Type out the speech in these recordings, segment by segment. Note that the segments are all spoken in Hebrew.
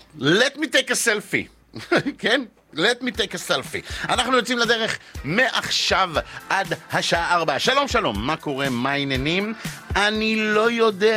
let me take a selfie. כן? let me take a selfie. אנחנו יוצאים לדרך מעכשיו עד השעה 4. שלום שלום, מה קורה? מה העניינים? אני לא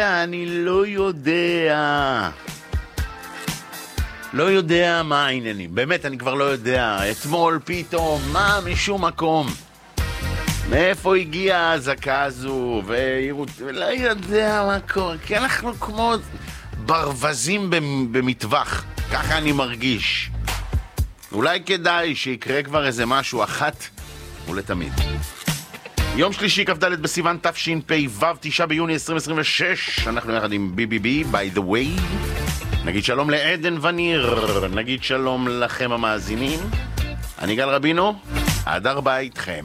יודע מה העניינים. באמת, אני כבר לא יודע. אתמול פתאום, מה משום מקום? מאיפה הגיעה ההזקה הזו? לא יודע מה קורה. כי אנחנו כמו ברווזים במטווח. ככה אני מרגיש. אולי כדאי שיקרה כבר איזה משהו אחת ולתמיד. יום שלישי, כ"ד בסיוון תשפ"ו, 9 ביוני 2026. אנחנו יחד עם BBB, by the way. נגיד שלום לעדן וניר, נגיד שלום לכם המאזינים. אני גל רבינו, עד 4 איתכם.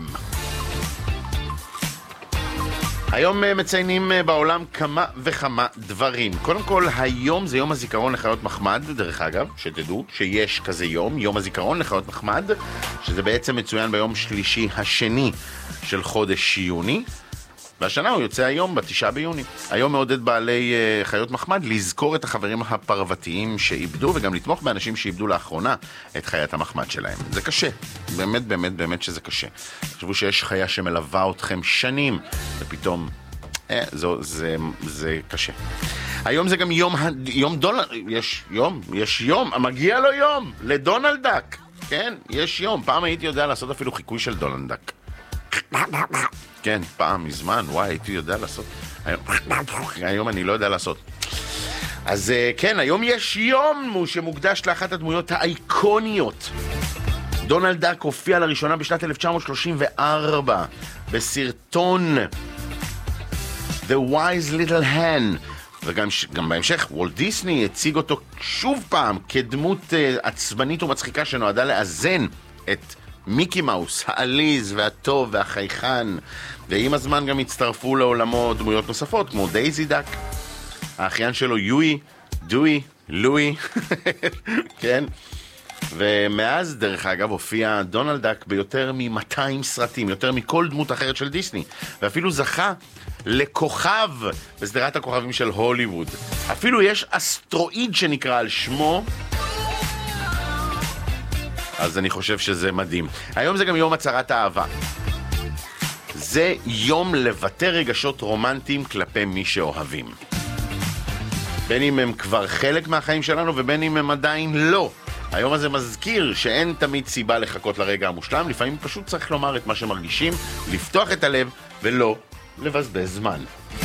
היום מציינים בעולם כמה וכמה דברים. קודם כל, היום זה יום הזיכרון לחיות מחמד, דרך אגב, שתדעו שיש כזה יום הזיכרון לחיות מחמד, שזה בעצם מצוין ביום שלישי השני של חודש יוני, והשנה הוא יוצא היום ב9 ביוני. היום מעודד בעלי חיות מחמד לזכור את החברים הפרוותיים שאיבדו, וגם לתמוך באנשים שאיבדו לאחרונה את חיית המחמד שלהם. זה קשה, באמת שזה קשה. תחשבו שיש חיה שמלווה אתכם שנים, ופתאום, זה קשה. היום זה גם יום דונלד, יש יום, מגיע לו יום, לדונלד דק. כן, יש יום. פעם הייתי יודע לעשות אפילו חיקוי של דונלד דק. כן, פעם, מזמן, וואי, הייתי יודע לעשות. היום אני לא יודע לעשות. אז כן, היום יש יום שמוקדש לאחת הדמויות האיקוניות. דונלד דק הופיע לראשונה בשנת 1934 בסרטון The Wise Little Hen, וגם בהמשך וולט דיסני הציג אותו שוב פעם כדמות עצבנית ומצחיקה שנועדה לאזן את מיקי מאוס, העליז והטוב והחייכן, ועם הזמן גם הצטרפו לעולמו דמויות נוספות כמו דייזי דק, האחיין שלו יואי, דואי, לואי, כן? ומאז דרך אגב הופיע דונלד דק ביותר מ-200 סרטים, יותר מכל דמות אחרת של דיסני, ואפילו זכה לכוכב בסדרת הכוכבים של הוליווד. אפילו יש אסטרואיד שנקרא על שמו, אז אני חושב שזה מדהים. היום זה גם יום הצהרת האהבה. זה יום לבטא רגשות רומנטיים כלפי מי שאוהבים. בין אם הם כבר חלק מהחיים שלנו ובין אם הם עדיין לא. היום הזה מזכיר שאין תמיד סיבה לחכות לרגע המושלם, לפעמים פשוט צריך לומר את מה שמרגישים, לפתוח את הלב ולא לבזבז זמן.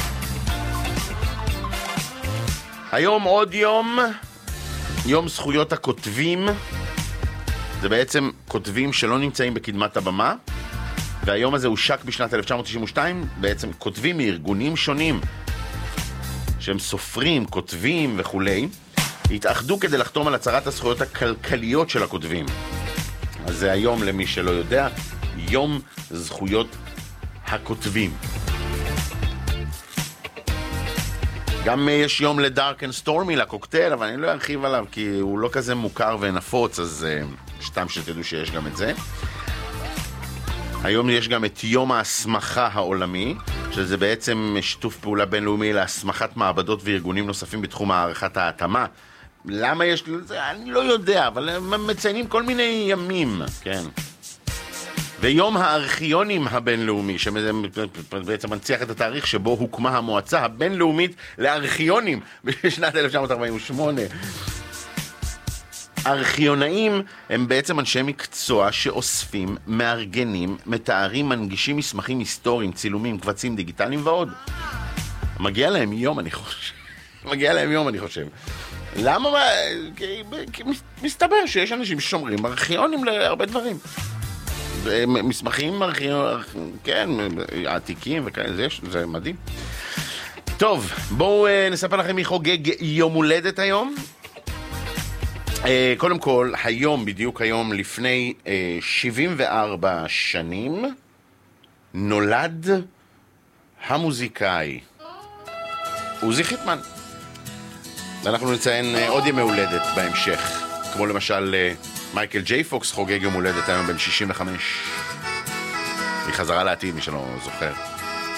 היום עוד יום זכויות הכותבים. זה בעצם כותבים שלא נמצאים בקדמת הבמה, והיום הזה הושק בשנת 1992, בעצם כותבים מארגונים שונים, שהם סופרים, כותבים וכולי, התאחדו כדי לחתום על הצהרת הזכויות הכלכליות של הכותבים. אז זה היום, למי שלא יודע, יום זכויות הכותבים. גם יש יום לדארק אנד סטורמי, לקוקטייל, אבל אני לא ארחיב עליו כי הוא לא כזה מוכר ונפוץ, אז סתם שתדעו שיש גם את זה. היום יש גם את יום ההסמכה העולמי, שזה בעצם שיתוף פעולה בינלאומי להסמכת מעבדות וארגונים נוספים בתחום הערכת ההתאמה. למה יש לזה? אני לא יודע, אבל הם מציינים כל מיני ימים, כן. ויום הארכיונים הבינלאומי, שבעצם מנציח את התאריך שבו הוקמה המועצה הבינלאומית לארכיונים בשנת 1948. ארכיונאים הם בעצם אנשי מקצוע שאוספים, מארגנים, מתארים, מנגישים מסמכים היסטוריים, צילומים, קבצים דיגיטליים ועוד. מגיע להם יום, אני חושב. למה? כי מסתבר שיש אנשים ששומרים ארכיונים להרבה דברים. מסמכים, כן, עתיקים וכאלה, זה מדהים. טוב, בואו נספר לכם מי חוגג יום הולדת היום. קודם כל, היום, בדיוק היום, לפני 74 שנים, נולד המוזיקאי עוזי חיטמן. ואנחנו נציין עוד ימי הולדת בהמשך, כמו למשל מייקל ג'יי פוקס חוגג יום הולדת היום בן 65. היא חזרה לעתיד, מי שלא זוכר.